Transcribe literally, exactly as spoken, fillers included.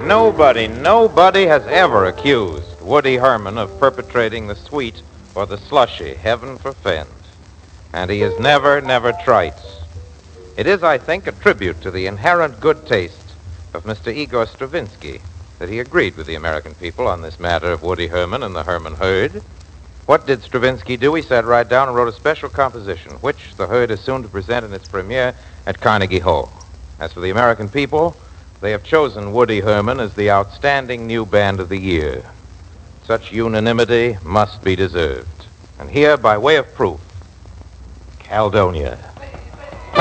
Nobody, nobody has ever accused Woody Herman of perpetrating the sweet or the slushy heaven forfend. And he has never, never tried. It is, I think, a tribute to the inherent good taste of Mister Igor Stravinsky that he agreed with the American people on this matter of Woody Herman and the Herman herd. What did Stravinsky do? He sat right down and wrote a special composition, which the herd is soon to present in its premiere at Carnegie Hall. As for the American people, they have chosen Woody Herman as the outstanding new band of the year. Such unanimity must be deserved. And here, by way of proof, Caledonia.